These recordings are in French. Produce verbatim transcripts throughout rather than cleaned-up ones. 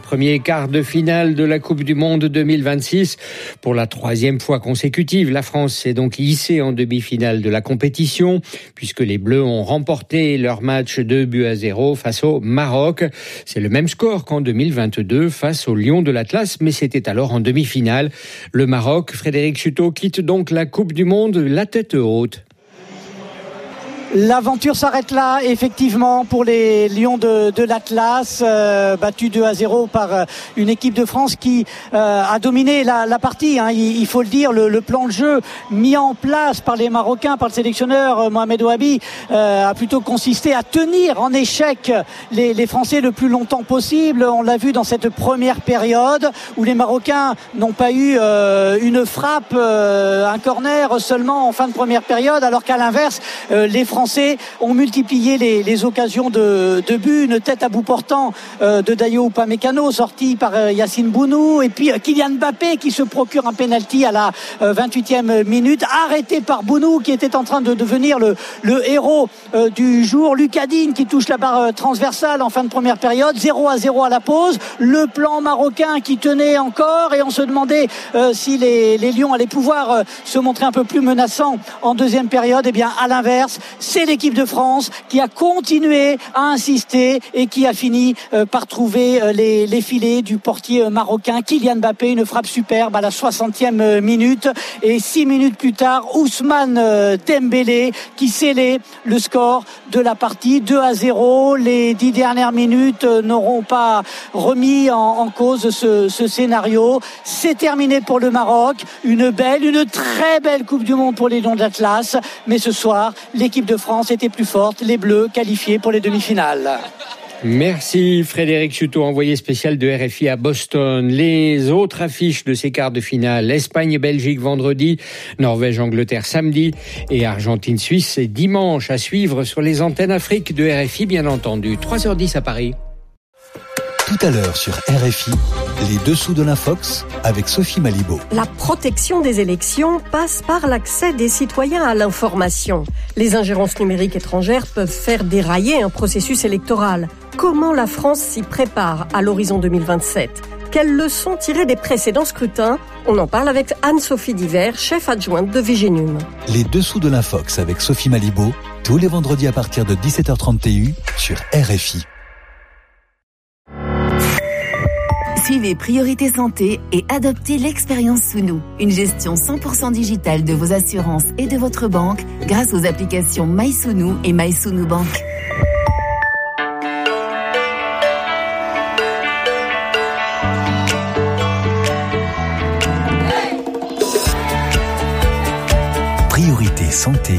Premier quart de finale de la Coupe du Monde deux mille vingt-six. Pour la troisième fois consécutive, la France s'est donc hissée en demi-finale de la compétition, puisque les Bleus ont remporté leur match deux buts à zéro face au Maroc. C'est le même score qu'en deux mille vingt-deux face au Lion de l'Atlas, mais c'était alors en demi-finale. Le Maroc, Frédéric Chuteau, quitte donc la Coupe du Monde la tête haute. L'aventure s'arrête là, effectivement, pour les Lions de, de l'Atlas, euh, battus deux à zéro par euh, une équipe de France qui euh, a dominé la, la partie. Hein. Il, il faut le dire, le, le plan de jeu mis en place par les Marocains, par le sélectionneur euh, Mohamed Ouabi, euh, a plutôt consisté à tenir en échec les, les Français le plus longtemps possible. On l'a vu dans cette première période où les Marocains n'ont pas eu euh, une frappe, euh, un corner seulement en fin de première période, alors qu'à l'inverse, euh, les Français Français ont multiplié les, les occasions de, de but, une tête à bout portant euh, de Dayo Upamecano sorti par euh, Yacine Bounou, et puis euh, Kylian Mbappé qui se procure un penalty à la euh, vingt-huitième minute, arrêté par Bounou qui était en train de devenir le, le héros euh, du jour. Lucas Digne qui touche la barre euh, transversale en fin de première période, zéro à zéro à la pause. Le plan marocain qui tenait encore, et on se demandait euh, si les, les Lions allaient pouvoir euh, se montrer un peu plus menaçants en deuxième période. Et bien à l'inverse, c'est l'équipe de France qui a continué à insister et qui a fini euh, par trouver euh, les, les filets du portier euh, marocain Kylian Mbappé, une frappe superbe à la soixantième minute, et six minutes plus tard Ousmane euh, Dembélé qui scellait le score de la partie deux à zéro. Les dix dernières minutes euh, n'auront pas remis en, en cause ce, ce scénario. C'est terminé pour le Maroc, une belle, une très belle Coupe du Monde pour les Lions de l'Atlas, mais ce soir l'équipe de France était plus forte, les Bleus qualifiés pour les demi-finales. Merci Frédéric Chuteau, envoyé spécial de R F I à Boston. Les autres affiches de ces quarts de finale: Espagne-Belgique vendredi, Norvège-Angleterre samedi et Argentine-Suisse dimanche, à suivre sur les antennes Afrique de R F I bien entendu. trois heures dix à Paris. Tout à l'heure sur R F I, les dessous de l'Infox avec Sophie Malibaud. La protection des élections passe par l'accès des citoyens à l'information. Les ingérences numériques étrangères peuvent faire dérailler un processus électoral. Comment la France s'y prépare à l'horizon deux mille vingt-sept ? Quelles leçons tirer des précédents scrutins ? On en parle avec Anne-Sophie Diver, chef adjointe de Vigenum. Les dessous de l'Infox avec Sophie Malibaud, tous les vendredis à partir de dix-sept heures trente sur R F I. Suivez Priorité Santé et adoptez l'expérience Sounou, une gestion cent pour cent digitale de vos assurances et de votre banque grâce aux applications MySounou et MySounou Bank. Priorité Santé,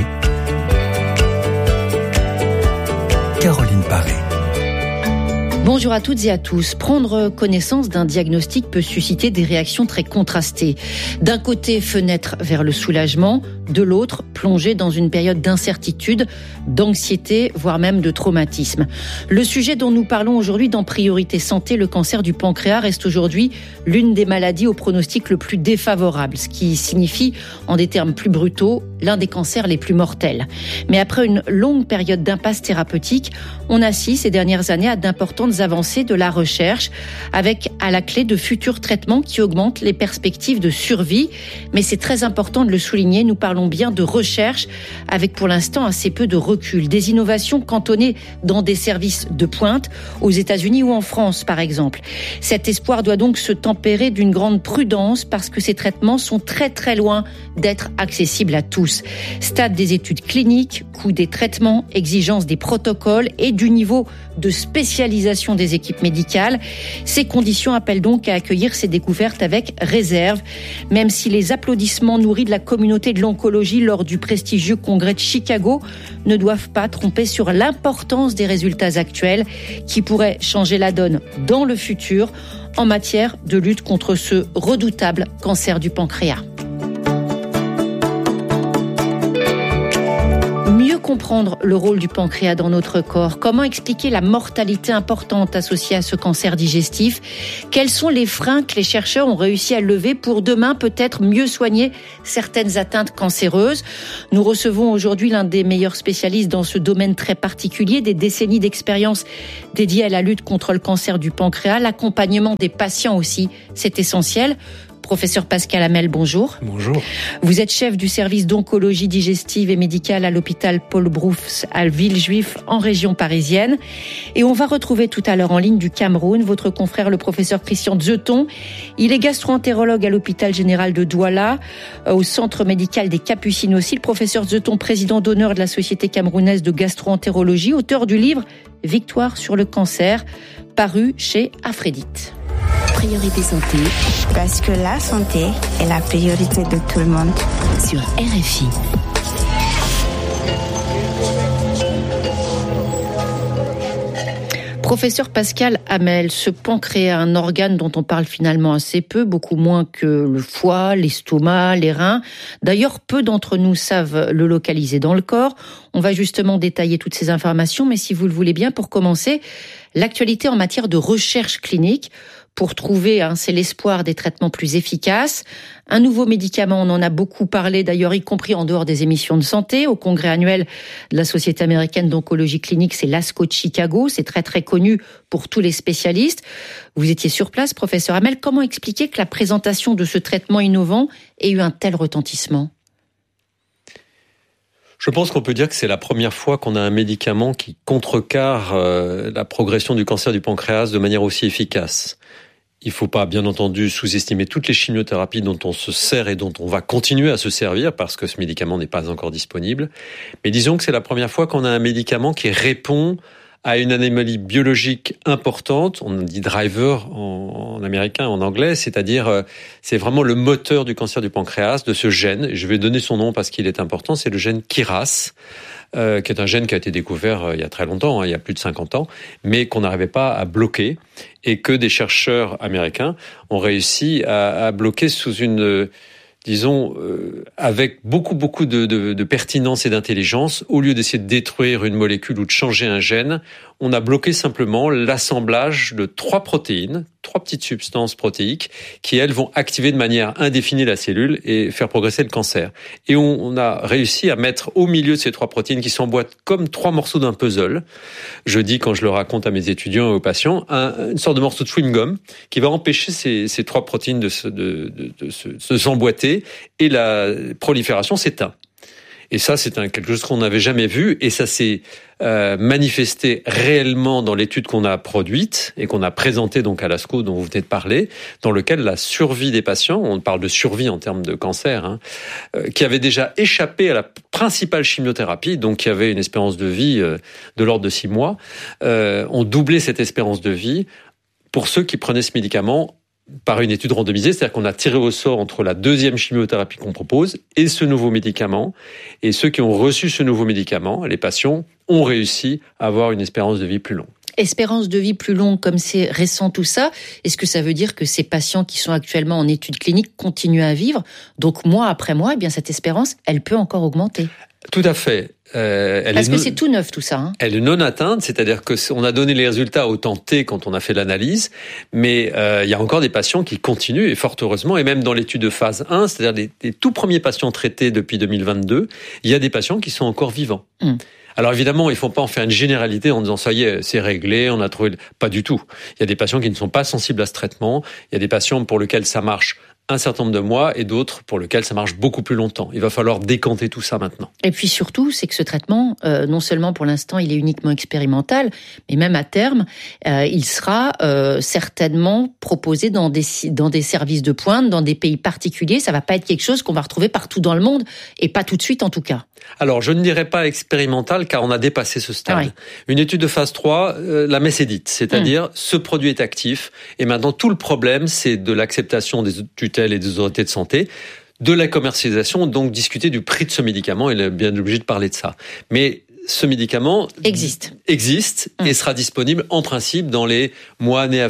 Caroline Paré. Bonjour à toutes et à tous. Prendre connaissance d'un diagnostic peut susciter des réactions très contrastées. D'un côté, fenêtre vers le soulagement, de l'autre, plonger dans une période d'incertitude, d'anxiété, voire même de traumatisme. Le sujet dont nous parlons aujourd'hui dans Priorité Santé, le cancer du pancréas, reste aujourd'hui l'une des maladies au pronostic le plus défavorable, ce qui signifie, en des termes plus brutaux, l'un des cancers les plus mortels. Mais après une longue période d'impasse thérapeutique, on assiste ces dernières années à d'importantes avancées de la recherche, avec à la clé de futurs traitements qui augmentent les perspectives de survie. Mais c'est très important de le souligner, nous parlons bien de recherche, avec pour l'instant assez peu de recul. Des innovations cantonnées dans des services de pointe, aux États-Unis ou en France par exemple. Cet espoir doit donc se tempérer d'une grande prudence, parce que ces traitements sont très très loin d'être accessibles à tous. Stade des études cliniques, coût des traitements, exigence des protocoles et du niveau de spécialisation des équipes médicales. Ces conditions appellent donc à accueillir ces découvertes avec réserve, même si les applaudissements nourris de la communauté de l'oncologie lors du prestigieux congrès de Chicago ne doivent pas tromper sur l'importance des résultats actuels qui pourraient changer la donne dans le futur en matière de lutte contre ce redoutable cancer du pancréas. comprendre le rôle du pancréas dans notre corps? Comment expliquer la mortalité importante associée à ce cancer digestif? Quels sont les freins que les chercheurs ont réussi à lever pour demain peut-être mieux soigner certaines atteintes cancéreuses? Nous recevons aujourd'hui l'un des meilleurs spécialistes dans ce domaine très particulier, des décennies d'expérience dédiées à la lutte contre le cancer du pancréas, l'accompagnement des patients aussi, c'est essentiel. Professeur Pascal Hamel, bonjour. Bonjour. Vous êtes chef du service d'oncologie digestive et médicale à l'hôpital Paul Brousse à Villejuif en région parisienne. Et on va retrouver tout à l'heure en ligne du Cameroun votre confrère le professeur Christian Dzeton. Il est gastro-entérologue à l'hôpital général de Douala, au centre médical des Capucines aussi. Le professeur Dzeton, président d'honneur de la Société camerounaise de gastro-entérologie, auteur du livre Victoire sur le cancer, paru chez Aphrodite. Priorité santé, parce que la santé est la priorité de tout le monde. Sur R F I. Professeur Pascal Hamel, ce pancréas, un organe dont on parle finalement assez peu, beaucoup moins que le foie, l'estomac, les reins. D'ailleurs, peu d'entre nous savent le localiser dans le corps. On va justement détailler toutes ces informations, mais si vous le voulez bien, pour commencer, l'actualité en matière de recherche clinique pour trouver, hein, c'est l'espoir des traitements plus efficaces. Un nouveau médicament, on en a beaucoup parlé d'ailleurs, y compris en dehors des émissions de santé. Au congrès annuel de la Société américaine d'oncologie clinique, c'est l'ASCO de Chicago, c'est très très connu pour tous les spécialistes. Vous étiez sur place, professeur Hamel, comment expliquer que la présentation de ce traitement innovant ait eu un tel retentissement ? Je pense qu'on peut dire que c'est la première fois qu'on a un médicament qui contrecarre euh, la progression du cancer du pancréas de manière aussi efficace. Il ne faut pas, bien entendu, sous-estimer toutes les chimiothérapies dont on se sert et dont on va continuer à se servir parce que ce médicament n'est pas encore disponible. Mais disons que c'est la première fois qu'on a un médicament qui répond à une anomalie biologique importante, on dit driver en, en américain, en anglais, c'est-à-dire euh, c'est vraiment le moteur du cancer du pancréas, de ce gène. Je vais donner son nom parce qu'il est important, c'est le gène K I R A S, euh, qui est un gène qui a été découvert euh, il y a très longtemps, hein, il y a plus de cinquante ans, mais qu'on n'arrivait pas à bloquer et que des chercheurs américains ont réussi à, à bloquer sous une... Euh, disons, euh, avec beaucoup, beaucoup de, de, de pertinence et d'intelligence, au lieu d'essayer de détruire une molécule ou de changer un gène, on a bloqué simplement l'assemblage de trois protéines, trois petites substances protéiques, qui, elles, vont activer de manière indéfinie la cellule et faire progresser le cancer. Et on, on a réussi à mettre au milieu de ces trois protéines qui s'emboîtent comme trois morceaux d'un puzzle. Je dis, quand je le raconte à mes étudiants et aux patients, un, une sorte de morceau de chewing-gum qui va empêcher ces, ces trois protéines de se, de, de, de, de, de s'emboîter et la prolifération s'éteint. Et ça, c'est un, quelque chose qu'on n'avait jamais vu et ça s'est euh, manifesté réellement dans l'étude qu'on a produite et qu'on a présentée donc à l'ASCO dont vous venez de parler, dans lequel la survie des patients, on parle de survie en termes de cancer, hein, euh, qui avaient déjà échappé à la principale chimiothérapie, donc qui avait une espérance de vie euh, de l'ordre de six mois, euh, ont doublé cette espérance de vie pour ceux qui prenaient ce médicament par une étude randomisée, c'est-à-dire qu'on a tiré au sort entre la deuxième chimiothérapie qu'on propose et ce nouveau médicament. Et ceux qui ont reçu ce nouveau médicament, les patients, ont réussi à avoir une espérance de vie plus longue. Espérance de vie plus longue, comme c'est récent tout ça, est-ce que ça veut dire que ces patients qui sont actuellement en études cliniques continuent à vivre? Donc mois après mois, eh bien cette espérance, elle peut encore augmenter. Tout à fait. Euh, elle Parce est que non, c'est tout neuf tout ça. Hein. Elle est non atteinte, c'est-à-dire que on a donné les résultats au temps T quand on a fait l'analyse, mais euh, il y a encore des patients qui continuent et fort heureusement, et même dans l'étude de phase un, c'est-à-dire les, les tout premiers patients traités depuis deux mille vingt-deux, il y a des patients qui sont encore vivants. Mmh. Alors évidemment, il ne faut pas en faire une généralité en disant ça y est, c'est réglé, on a trouvé... Pas du tout. Il y a des patients qui ne sont pas sensibles à ce traitement, il y a des patients pour lesquels ça marche un certain nombre de mois et d'autres pour lesquels ça marche beaucoup plus longtemps. Il va falloir décanter tout ça maintenant. Et puis surtout, c'est que ce traitement, euh, non seulement pour l'instant, il est uniquement expérimental, mais même à terme, euh, il sera euh, certainement proposé dans des, dans des services de pointe, dans des pays particuliers. Ça ne va pas être quelque chose qu'on va retrouver partout dans le monde, et pas tout de suite en tout cas. Alors, je ne dirais pas expérimental, car on a dépassé ce stade. Ah ouais. Une étude de phase trois, euh, la messe est dite. C'est-à-dire, mmh. ce produit est actif, et maintenant, tout le problème, c'est de l'acceptation des tutelles et des autorités de santé, de la commercialisation, donc discuter du prix de ce médicament, il est bien obligé de parler de ça. Mais ce médicament existe, existe mmh. et sera disponible, en principe, dans les mois, années à venir.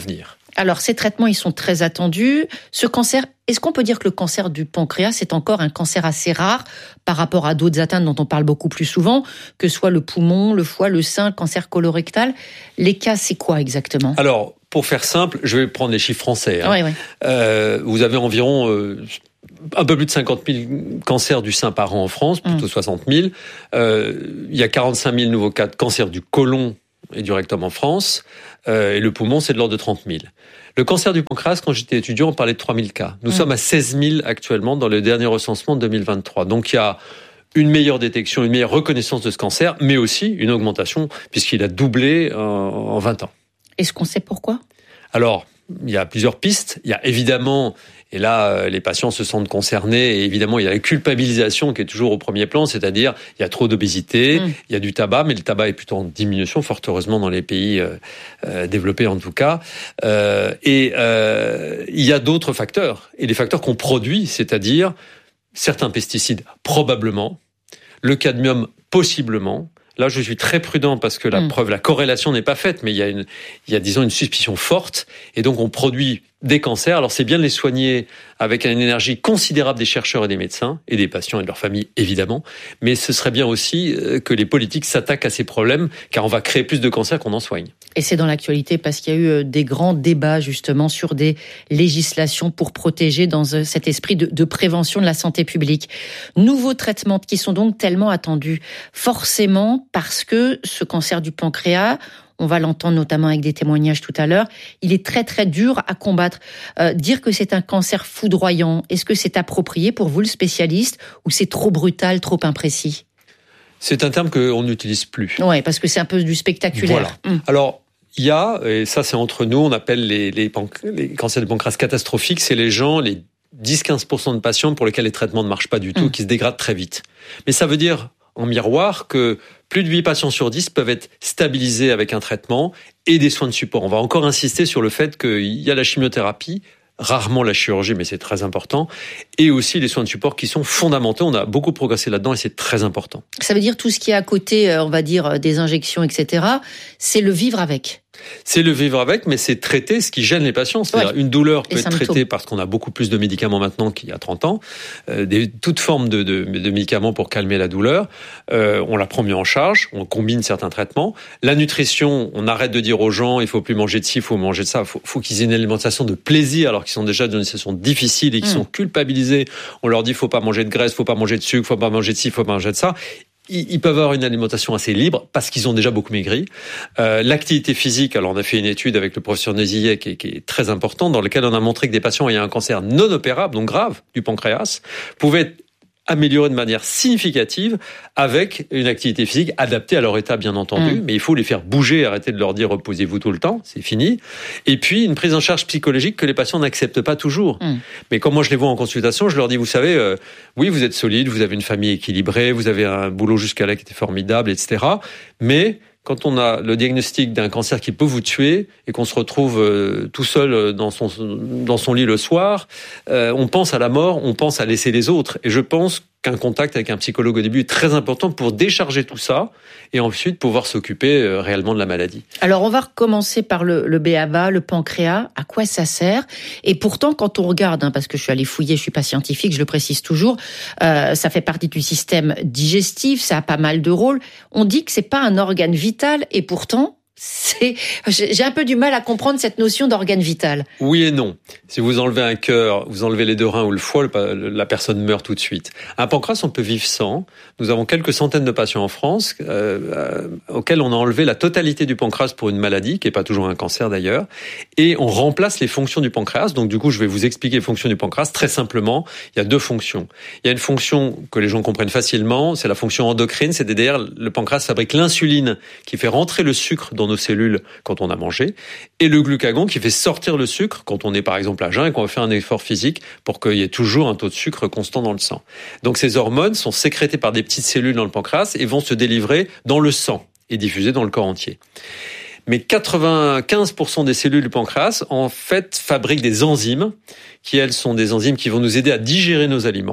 Alors, ces traitements, ils sont très attendus. Ce cancer, est-ce qu'on peut dire que le cancer du pancréas, c'est encore un cancer assez rare par rapport à d'autres atteintes dont on parle beaucoup plus souvent, que ce soit le poumon, le foie, le sein, le cancer colorectal? Les cas, c'est quoi exactement? Alors, pour faire simple, je vais prendre les chiffres français. Hein. Oui, oui. Euh, vous avez environ euh, un peu plus de cinquante mille cancers du sein par an en France, plutôt mmh. soixante mille. Euh, il y a quarante-cinq mille nouveaux cas de cancer du côlon et du rectum en France. Euh, et le poumon, c'est de l'ordre de trente mille. Le cancer du pancréas, quand j'étais étudiant, on parlait de trois mille cas. Nous mmh. sommes à seize mille actuellement dans le dernier recensement de deux mille vingt-trois. Donc il y a une meilleure détection, une meilleure reconnaissance de ce cancer, mais aussi une augmentation, puisqu'il a doublé en, en vingt ans. Est-ce qu'on sait pourquoi? Alors, il y a plusieurs pistes. Il y a évidemment, et là, les patients se sentent concernés, et évidemment, il y a la culpabilisation qui est toujours au premier plan, c'est-à-dire, il y a trop d'obésité, mmh. il y a du tabac, mais le tabac est plutôt en diminution, fort heureusement, dans les pays euh, euh, développés en tout cas. Euh, et euh, il y a d'autres facteurs, et les facteurs qu'on produit, c'est-à-dire certains pesticides, probablement, le cadmium, possiblement. Là, je suis très prudent parce que la mmh. preuve, la corrélation n'est pas faite, mais il y a une, il y a, disons, une suspicion forte. Et donc, on produit des cancers. Alors, c'est bien de les soigner avec une énergie considérable des chercheurs et des médecins, et des patients et de leurs familles, évidemment. Mais ce serait bien aussi que les politiques s'attaquent à ces problèmes, car on va créer plus de cancers qu'on en soigne. Et c'est dans l'actualité parce qu'il y a eu des grands débats, justement, sur des législations pour protéger dans cet esprit de, de prévention de la santé publique. Nouveaux traitements qui sont donc tellement attendus. Forcément, parce que ce cancer du pancréas, on va l'entendre notamment avec des témoignages tout à l'heure, il est très très dur à combattre. Euh, dire que c'est un cancer foudroyant, est-ce que c'est approprié pour vous le spécialiste ou c'est trop brutal, trop imprécis? C'est un terme qu'on n'utilise plus. Oui, parce que c'est un peu du spectaculaire. Voilà. Mmh. Alors, il y a, et ça c'est entre nous, on appelle les, les, panc- les cancers de pancréas catastrophiques, c'est les gens, les dix à quinze pour cent de patients pour lesquels les traitements ne marchent pas du tout, mmh. qui se dégradent très vite. Mais ça veut dire en miroir que plus de huit patients sur dix peuvent être stabilisés avec un traitement et des soins de support. On va encore insister sur le fait qu'il y a la chimiothérapie, rarement la chirurgie, mais c'est très important, et aussi les soins de support qui sont fondamentaux. On a beaucoup progressé là-dedans et c'est très important. Ça veut dire tout ce qui est à côté, on va dire, des injections, et cetera, c'est le vivre avec. C'est le vivre avec, mais c'est traiter ce qui gêne les patients. C'est-à-dire ouais. une douleur peut être traitée parce qu'on a beaucoup plus de médicaments maintenant qu'il y a trente ans. Euh, des, toute forme de, de, de médicaments pour calmer la douleur. Euh, on la prend mieux en charge, on combine certains traitements. La nutrition, on arrête de dire aux gens, il faut plus manger de ci, il faut manger de ça. Il faut, faut qu'ils aient une alimentation de plaisir alors qu'ils sont déjà dans une situation difficile et qu'ils mmh. sont culpabilisés. On leur dit, il faut pas manger de graisse, il faut pas manger de sucre, il faut pas manger de ci, il faut pas manger de ça. Ils peuvent avoir une alimentation assez libre parce qu'ils ont déjà beaucoup maigri. Euh, l'activité physique, alors on a fait une étude avec le professeur Neusillet qui est, qui est très importante, dans laquelle on a montré que des patients ayant un cancer non opérable, donc grave, du pancréas, pouvaient être améliorés de manière significative avec une activité physique adaptée à leur état, bien entendu. Mmh. Mais il faut les faire bouger, arrêter de leur dire reposez-vous tout le temps, c'est fini. Et puis une prise en charge psychologique que les patients n'acceptent pas toujours. Mmh. Mais quand moi je les vois en consultation, je leur dis, vous savez, euh, oui, vous êtes solide, vous avez une famille équilibrée, vous avez un boulot jusqu'à là qui était formidable, et cetera. Mais quand on a le diagnostic d'un cancer qui peut vous tuer et qu'on se retrouve euh, tout seul dans son, dans son lit le soir, euh, on pense à la mort, on pense à laisser les autres. Et je pense qu'un contact avec un psychologue au début est très important pour décharger tout ça et ensuite pouvoir s'occuper euh, réellement de la maladie. Alors on va recommencer par le, le B A B A, le pancréas. À quoi ça sert? Et pourtant, quand on regarde, hein, parce que je suis allée fouiller, je suis pas scientifique, je le précise toujours, euh, ça fait partie du système digestif, ça a pas mal de rôles. On dit que c'est pas un organe vital et pourtant, c'est, j'ai un peu du mal à comprendre cette notion d'organe vital. Oui et non. Si vous enlevez un cœur, vous enlevez les deux reins ou le foie, la personne meurt tout de suite. Un pancréas, on peut vivre sans. Nous avons quelques centaines de patients en France euh, euh, auxquels on a enlevé la totalité du pancréas pour une maladie, qui n'est pas toujours un cancer d'ailleurs, et on remplace les fonctions du pancréas. Donc du coup, je vais vous expliquer les fonctions du pancréas. Très simplement, il y a deux fonctions. Il y a une fonction que les gens comprennent facilement, c'est la fonction endocrine, c'est-à-dire le pancréas fabrique l'insuline qui fait rentrer le sucre dans nos cellules quand on a mangé, et le glucagon qui fait sortir le sucre quand on est par exemple à jeun et qu'on va faire un effort physique pour qu'il y ait toujours un taux de sucre constant dans le sang. Donc ces hormones sont sécrétées par des petites cellules dans le pancréas et vont se délivrer dans le sang et diffuser dans le corps entier. Mais quatre-vingt-quinze pour cent des cellules du pancréas, en fait, fabriquent des enzymes qui, elles, sont des enzymes qui vont nous aider à digérer nos aliments.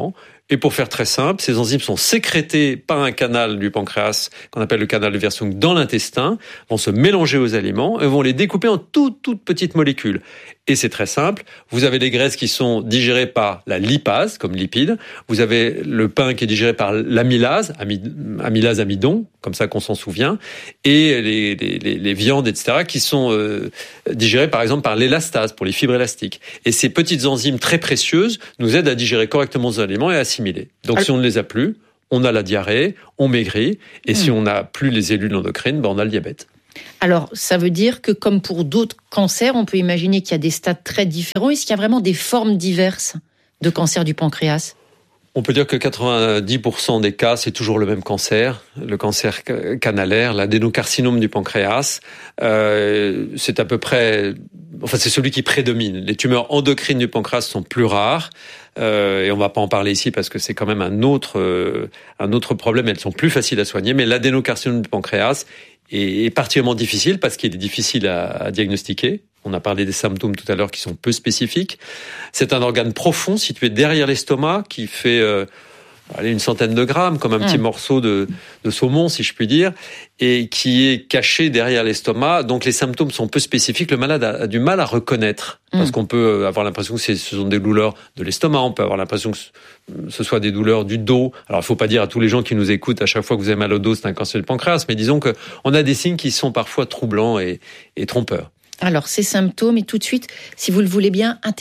Et pour faire très simple, ces enzymes sont sécrétées par un canal du pancréas, qu'on appelle le canal de Wirsung, dans l'intestin, vont se mélanger aux aliments et vont les découper en toutes, toutes petites molécules. Et c'est très simple. Vous avez les graisses qui sont digérées par la lipase, comme lipide. Vous avez le pain qui est digéré par l'amylase, amylase amidon, comme ça qu'on s'en souvient. Et les, les, les, les viandes, et cetera, qui sont euh, digérées, par exemple, par l'élastase, pour les fibres élastiques. Et ces petites enzymes très précieuses nous aident à digérer correctement nos aliments et à assimiler. Donc, si on ne les a plus, on a la diarrhée, on maigrit. Et mmh. si on n'a plus les cellules endocrines, ben on a le diabète. Alors, ça veut dire que comme pour d'autres cancers, on peut imaginer qu'il y a des stades très différents. Est-ce qu'il y a vraiment des formes diverses de cancer du pancréas ? On peut dire que quatre-vingt-dix pour cent des cas, c'est toujours le même cancer, le cancer canalaire, l'adénocarcinome du pancréas. Euh, c'est à peu près, enfin c'est celui qui prédomine. Les tumeurs endocrines du pancréas sont plus rares. Euh, et on va pas en parler ici parce que c'est quand même un autre, euh, un autre problème. Elles sont plus faciles à soigner, mais l'adénocarcinome du pancréas est particulièrement difficile parce qu'il est difficile à, à diagnostiquer. On a parlé des symptômes tout à l'heure qui sont peu spécifiques. C'est un organe profond situé derrière l'estomac qui fait euh, allez, une centaine de grammes, comme un mmh. petit morceau de, de saumon, si je puis dire, et qui est caché derrière l'estomac. Donc les symptômes sont peu spécifiques. Le malade a, a du mal à reconnaître mmh. parce qu'on peut avoir l'impression que c'est, ce sont des douleurs de l'estomac. On peut avoir l'impression que ce soit des douleurs du dos. Alors il faut pas dire à tous les gens qui nous écoutent à chaque fois que vous avez mal au dos, c'est un cancer du pancréas, mais disons que on a des signes qui sont parfois troublants et, et trompeurs. Alors ces symptômes, et tout de suite, si vous le voulez bien,